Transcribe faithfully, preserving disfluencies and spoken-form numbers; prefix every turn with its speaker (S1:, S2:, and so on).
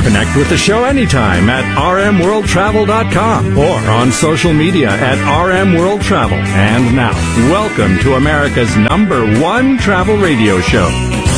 S1: Connect with the show anytime at r m world travel dot com or on social media at R M World Travel. And now, welcome to America's number one travel radio show,